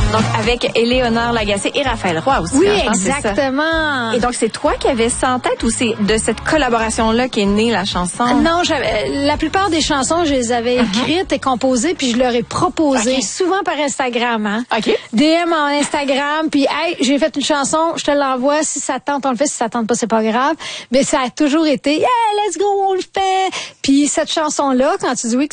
Donc, avec Éléonore Lagacé et Raphaël Roy aussi. Oui, hein, je pense que c'est ça. exactement. Et donc, c'est toi qui avais ça en tête ou c'est de cette collaboration-là qu'est née la chanson? Non, la plupart des chansons, je les avais écrites et composées, puis je leur ai proposées, souvent par Instagram. Hein? OK. DM en Instagram, puis hey, j'ai fait une chanson, je te l'envoie, si ça tente, on le fait, si ça tente pas, c'est pas grave. Mais ça a toujours été, yeah, let's go, on le fait. Puis cette chanson-là, quand tu dis oui,